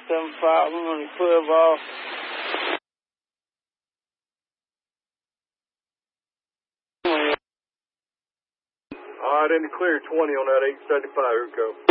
875 on the football. All right, in the clear, 20 on that 875. Here we go.